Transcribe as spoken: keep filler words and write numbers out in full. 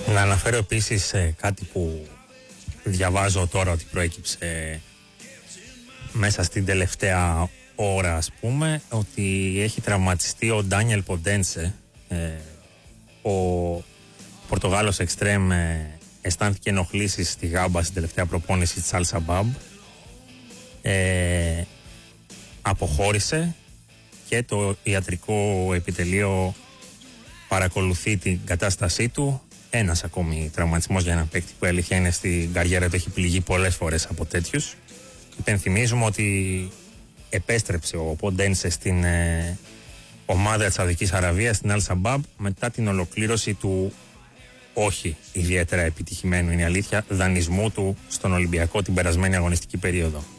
Να αναφέρω επίσης ε, κάτι που διαβάζω τώρα ότι προέκυψε μέσα στην τελευταία ώρα, ας πούμε, ότι έχει τραυματιστεί ο Ντάνιελ Ποντένσε, ε, ο Πορτογάλος εξτρέμ, ε, αισθάνθηκε ενοχλήσεις στη γάμπα στην τελευταία προπόνηση της Al Shabab, ε, αποχώρησε και το ιατρικό επιτελείο παρακολουθεί την κατάστασή του. Ένας ακόμη τραυματισμός για έναν παίκτη που αλήθεια είναι στην καριέρα του έχει πληγεί πολλές φορές από τέτοιους. Υπενθυμίζουμε ότι επέστρεψε ο Ποντένσε στην ε, ομάδα της Σαουδικής Αραβίας, στην Al Shabab, μετά την ολοκλήρωση του όχι ιδιαίτερα επιτυχημένου, είναι η αλήθεια, δανεισμού του στον Ολυμπιακό την περασμένη αγωνιστική περίοδο.